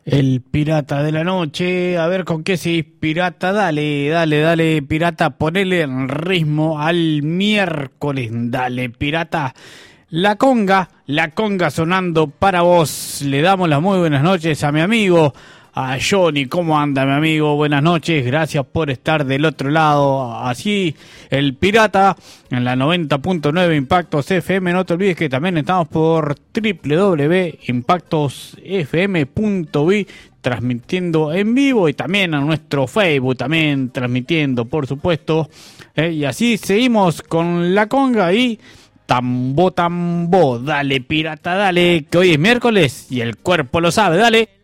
El pirata de la noche, a ver con qué se pirata, dale, pirata, ponele en ritmo al miércoles, dale, pirata. La conga sonando para vos. Le damos las muy buenas noches a mi amigo, a Johnny. ¿Cómo anda, mi amigo? Buenas noches, gracias por estar del otro lado. Así, el pirata en la 90.9 Impactos FM. No te olvides que también estamos por www.impactosfm.vi transmitiendo en vivo, y también a nuestro Facebook, también transmitiendo, por supuesto. Y así seguimos con la conga y tambo, dale pirata, dale, que hoy es miércoles y el cuerpo lo sabe, dale.